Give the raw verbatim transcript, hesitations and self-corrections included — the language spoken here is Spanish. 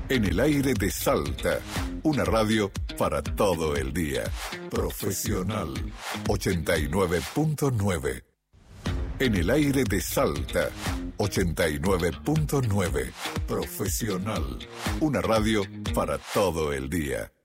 En el aire de Salta, una radio para todo el día. Profesional ochenta y nueve punto nueve. En el aire de Salta, ochenta y nueve punto nueve. Profesional, una radio para todo el día.